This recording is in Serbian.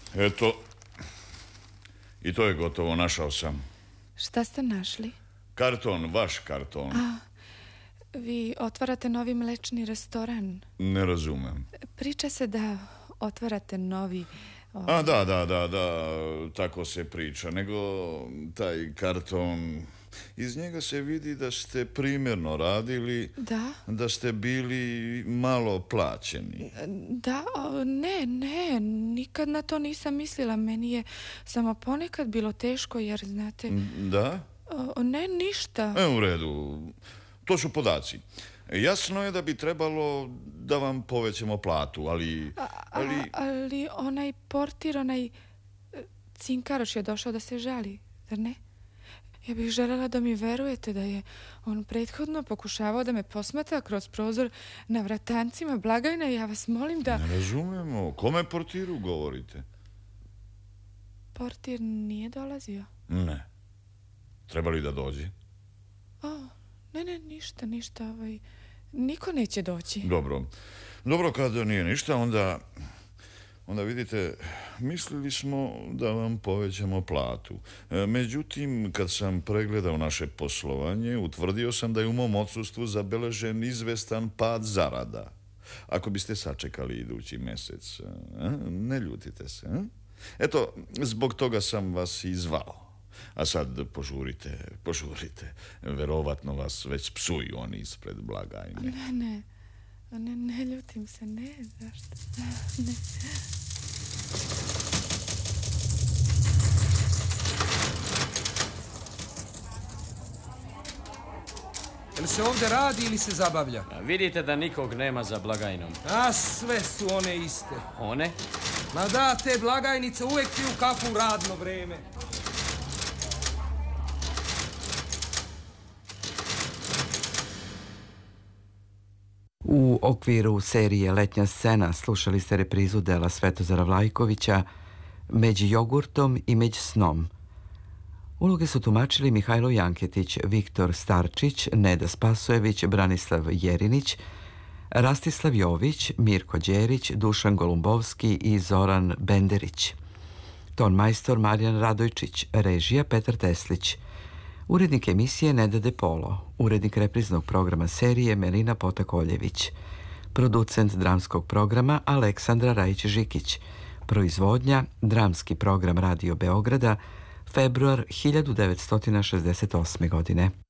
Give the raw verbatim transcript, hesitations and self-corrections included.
Eto, i to je gotovo, našao sam. Šta ste našli? Karton, vaš karton. A, vi otvarate novi mlečni restoran. Ne razumem. Priča se da otvarate novi... A, da, da, da, da, tako se priča. Nego taj karton... Iz njega se vidi da ste primjerno radili, da, da ste bili malo plaćeni. Da, ne, ne, nikad na to nisam mislila. Meni je samo ponekad bilo teško jer, znate... Da? Ne, ništa. E, u redu, to su podaci. Jasno je da bi trebalo da vam povećamo platu, ali... Ali, A, ali onaj portir, onaj cinkaroš je došao da se žali, zar ne? Ja bih željela da mi verujete da je on prethodno pokušavao da me posmatra kroz prozor na vratancima blagajne. Ja vas molim da... Ne razumemo. O kome portiru govorite? Portir nije dolazio? Ne. Treba li da dođe? O, ne, ne, ništa, ništa. Ovaj, niko neće doći. Dobro. Dobro, kada nije ništa, onda... Onda vidite, mislili smo da vam povećamo platu. Međutim, kad sam pregledao naše poslovanje, utvrdio sam da je u mom odsustvu zabeležen izvestan pad zarada. Ako biste sačekali idući mjesec, ne ljutite se. Eto, zbog toga sam vas i zvao. A sad požurite, požurite. Verovatno vas već psuju oni ispred blagajne. Ne, ne. Ne, ne ljutim se, ne, zašto? Ne. Jel se ovdje radi ili se zabavlja? A vidite da nikog nema za blagajnom. A sve su one iste. One? Ma da, te blagajnice uvijek piju kafu u radno vreme. U okviru serije Letnja scena slušali ste reprizu dela Svetozara Vlajkovića Među jogurtom i među snom. Uloge su tumačili Mihajlo Janketić, Viktor Starčić, Neda Spasojević, Branislav Jerinić, Rastislav Jović, Mirko Đerić, Dušan Golumbovski i Zoran Benderić. Ton majstor Marijan Radojčić, režija Petar Teslić. Urednik emisije Neda De Polo, urednik repriznog programa serije Melina Potakoljević, producent dramskog programa Aleksandra Rajić-Žikić, proizvodnja dramski program Radio Beograda, februar hiljadu devetsto šezdeset osme. godine.